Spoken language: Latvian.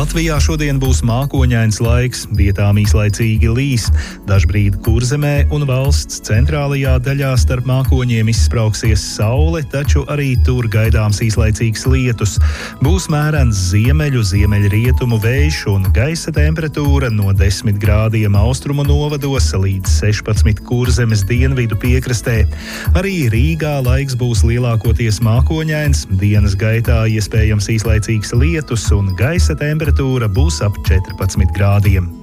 Latvijā šodien būs mākoņains laiks, vietām īslaicīgi līs. Dažbrīd Kurzemē un valsts centrālajā daļā starp mākoņiem izsprauksies saule, taču arī tur gaidāms īslaicīgs lietus. Būs mērens ziemeļrietumu vējš un gaisa temperatūra no 10 grādiem austrumu novados līdz 16 Kurzemes dienvidu piekrastē. Arī Rīgā laiks būs lielākoties mākoņains, dienas gaitā iespējams īslaicīgs lietus un gaisa temperatūra būs ap 14 grādiem.